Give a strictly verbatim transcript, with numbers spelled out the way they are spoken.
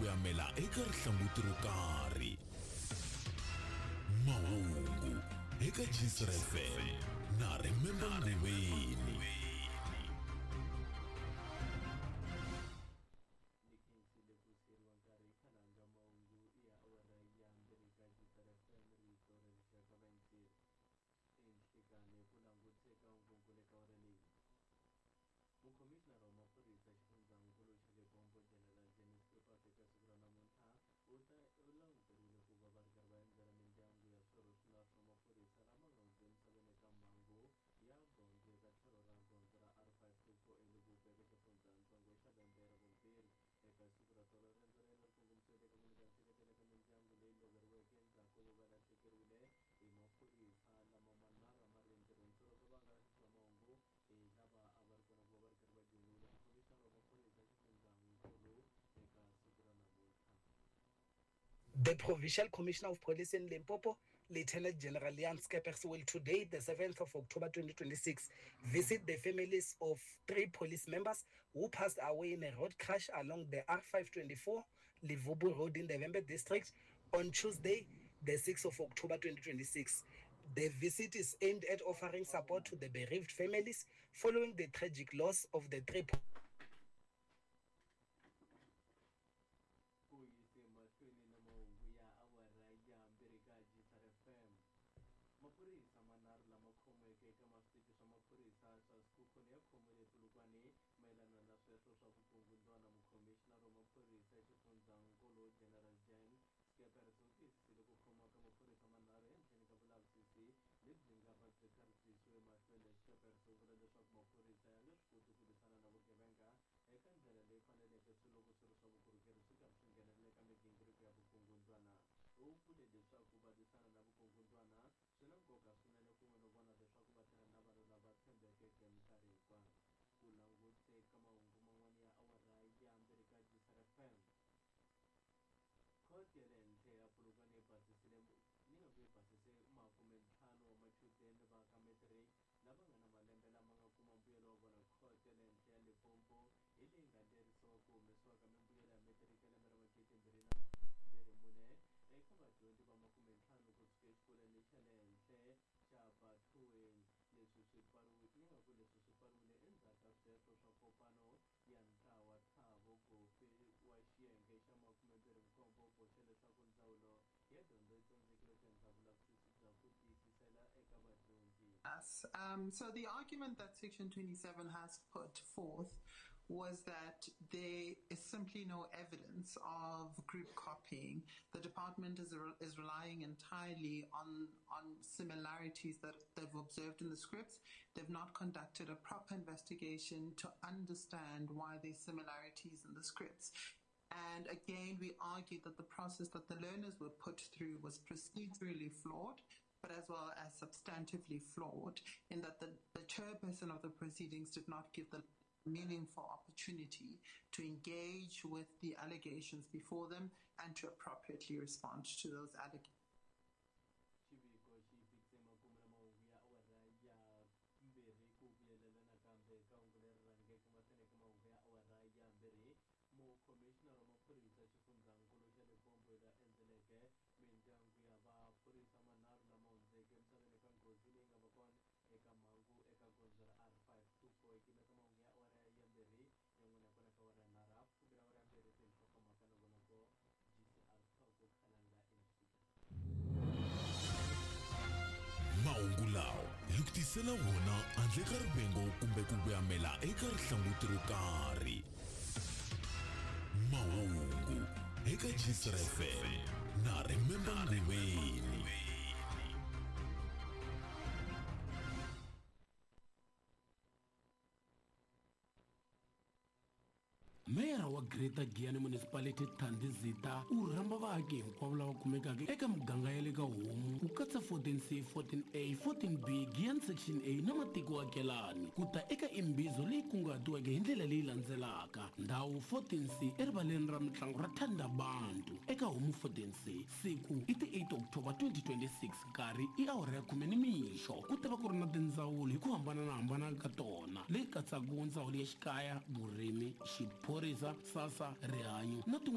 yamela eka rihlamuti ro karhi. Mahungu eka Chisra F M na Remember Ngubeni. Commissioner of Maphorisa Xifundzhankulu xa Limpopo General Dennis Pripaseka siku ra namuntlha u ta u languterile ku va va ri karhi va endzela mindyangu ya swirho swa maphorisa lama nga hundza emisaveni eka mhangu ya gondzo eka tlhelo ra gondzo ra R five two four eLubupe eka xifundzatsongo xa lembe ra vumbirhi eka siku ra tolo rendzo leri ri kongomisiweke eka ku nyika nseketelo eka mindyangu leyi loveriweke endzhaku ko va lahlekeriwile hi maphorisa lama manharhu lama ri entirhweni swirho swo va nga lahlekeriwa mahungu hi lava a va ri kona ku va va ri karhi va dyohile khomixinara wa maphorisa xifundzhankulu eka siku ra namuntlha. The Provincial Commissioner of Police in Limpopo, Lieutenant General Jan Skeppers, will today, the seventh of October twenty twenty-six, visit the families of three police members who passed away in a road crash along the R five twenty-four Livubu Road in the Vembe district on Tuesday, the sixth of October twenty twenty-six. The visit is aimed at offering support to the bereaved families following the tragic loss of the three maphorisa manharhu lama khomiweke eka maswiti swa maphorisa swa Sekhukhune ya khomile Polokwane mayelana na sweswo swa vukungundzwana. Mukhomixinara wa maphorisa xifundzhankulu General Jan Skeppers u tiyisisile ku khomiwa ka maphorisa manharhu ehenhleni ka vulavisisi lebyi nga va byi karhi byi yisiwe emahlweni. Skeppers u vula leswaku maphorisa ya nge swi koti ku lwisana na vugevenga eka ndlela leyi faneleke swi loko swirho swa vukorhokeri swi karhi swi nghenelela eka migingiriko ya vukungundzwana. U vule leswaku va lwisana na vukungundzwana swi na nkoka swinene kun'we no vona leswaku va tirha na vanhu lava tshembekeke minkarhi hinkwayo. Ku languteka mahungu man'wana ya awara ya mbirhi ka Chisra F M. Khoti ya le henhla ya Polokwane yi basisile yi nga ku yi basise makumentlhanu wa machudeni va ka matric lava nga na malembe lama nga kuma mbuyelo wa vona. Khoti ya le henhla ya Limpopo hi leyi nga lerisiwa ku humesiwa ka mimbuyelo ya matric ya lembe ra magidi mbirhi na mbirhi mune eka vadyondzi va makumentlhanu kusuka exikolweni xa le henhla xa Bethune. Leswi swi pfariwile yi nga ku leswi swi pfariwile endzhaku ka sweswo swa kopano ya ntlawa Thabo Gofe wa xiyenge xa makumembirhi nkombo u boxe leswaku ndzawulo ya dyondzo yi tsandzekile ku endla vulavisisi bya ku tiyisisela eka vadyondzi. Um, so the argument that Section twenty-seven has put forth was that there is simply no evidence of group copying. The department is re- is relying entirely on on similarities that they've observed in the scripts. They've not conducted a proper investigation to understand why there's similarities in the scripts. And again, we argue that the process that the learners were put through was procedurally flawed, but as well as substantively flawed, in that the, the chairperson of the proceedings did not give the meaningful opportunity to engage with the allegations before them and to appropriately respond to those allegations. Mukhomixinara wa maphorisa xifundzhankulu xa Limpopo la endzeleke mindyangu ya vaphorisa manharhu lama hundzeke emisaveni eka nghozi leyi nga va kona eka mhangu eka gondzo ra R five two four ekimeka mahungu ya awara ya mbirhi ya n'wina ya kona ka awara ya nharhu pfuki ra awara ya mbirhi tinhlokomhaka na vona ko G C R talk khalanga exikarhi. Mahungu lawa hi ku tisela wona handle ka rivengo kumbe ku yamela eka rihlamuti ro karhi. Mahungu eka Chisra F M na Remember Ngubeni. Mera wa Greater Giyani Municipality Thandi Zita u rhamba vaaki hinkwavo lava kumekaka eka muganga ya le ka Homu ku katsa fourteen C, fourteen A, fourteen B, Giyani Section A na matiko akelani ku ta eka imbizo leyi kunguhatiweke hi ndlela leyi landzelaka. Ndhawu fourteen C erivaleni ra mitlangu ra Thandabantu eka Homu fourteen C, siku i ti eight October twenty twenty-six, nkarhi i awara ya khume nimixo. Ku ta va ku ri na tindzawulo hi ku hambanahambana ka tona leyi katsaka ndzawulo ya xikaya, vurimi, xiphorisa, sasa, rihanyo na